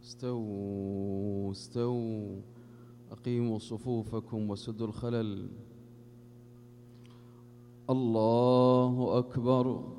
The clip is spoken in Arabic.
استووا استووا، أقيموا صفوفكم وسدوا الخلل. الله أكبر.